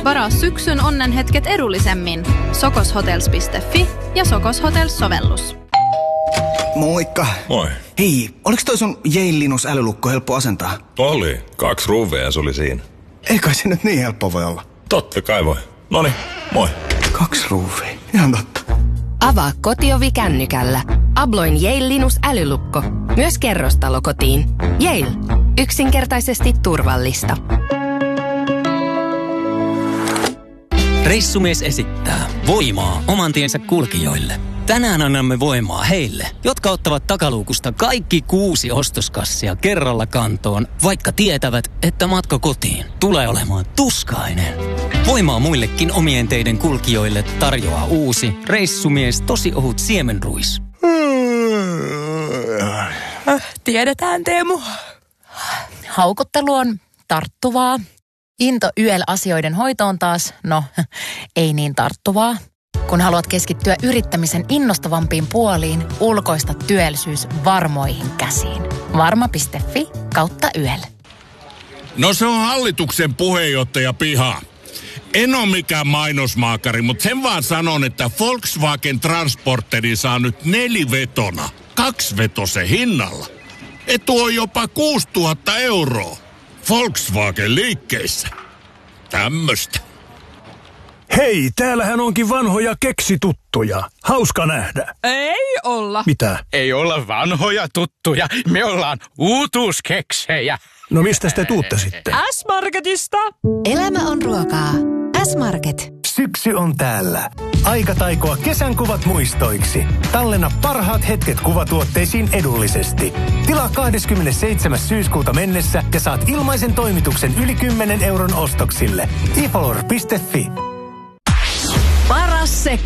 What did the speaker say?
Varaa syksyn onnenhetket edullisemmin. Sokoshotels.fi ja Sokos Hotels-sovellus. Moikka. Moi. Hei, oliks toi sun Yale Linus älylukko helppo asentaa? Oli. 2 ruuvia se oli siinä. Ei kai se nyt niin helppo voi olla. Totta kai voi. Noniin, moi. 2 ruuvia. Ihan totta. Avaa kotiovi kännykällä. Abloin Yale Linus älylukko. Myös kerrostalokotiin. Yale. Yksinkertaisesti turvallista. Reissumies esittää voimaa oman tiensä kulkijoille. Tänään annamme voimaa heille, jotka ottavat takaluukusta kaikki 6 ostoskassia kerralla kantoon, vaikka tietävät, että matka kotiin tulee olemaan tuskainen. Voimaa muillekin omien teiden kulkijoille tarjoaa uusi Reissumies tosi ohut siemenruis. Tiedetään, Teemu. Haukottelu on tarttuvaa. Into YEL-asioiden hoitoon taas, no, ei niin tarttuvaa. Kun haluat keskittyä yrittämisen innostavampiin puoliin, ulkoista työllisyys varmoihin käsiin. Varma.fi/YEL. No se on hallituksen puheenjohtaja piha. En ole mikään mainosmaakari, mutta sen vaan sanon, että Volkswagen Transporteri saa nyt 4-vetona 2-vetosen hinnalla. Etu on jopa 6 000 €. Volkswagen liikkeissä. Tämmöstä. Hei, täällähän onkin vanhoja keksituttuja. Hauska nähdä. Ei olla. Mitä? Ei olla vanhoja tuttuja. Me ollaan uutuuskeksejä. No mistä te tuutte sitten? S-Marketista. Elämä on ruokaa. S-Market. Syksy on täällä. Aika taikoa kesän kuvat muistoiksi. Tallenna parhaat hetket kuvatuotteisiin edullisesti. Tilaa 27. syyskuuta mennessä ja saat ilmaisen toimituksen yli 10 € ostoksille. ePolor.fi